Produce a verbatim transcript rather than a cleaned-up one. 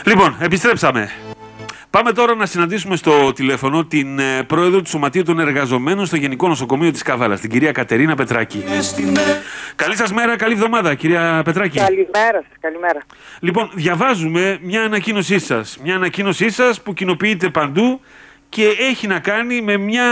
Λοιπόν, επιστρέψαμε. Πάμε τώρα να συναντήσουμε στο τηλέφωνο την ε, πρόεδρο του Σωματείου των Εργαζομένων στο Γενικό Νοσοκομείο της Καβάλας, την κυρία Κατερίνα Πετράκη. Καλή σας μέρα, καλή εβδομάδα, κυρία Πετράκη. Καλημέρα σας, καλημέρα. Λοιπόν, διαβάζουμε μια ανακοίνωσή σας. Μια ανακοίνωσή σας που κοινοποιείται παντού και έχει να κάνει με μια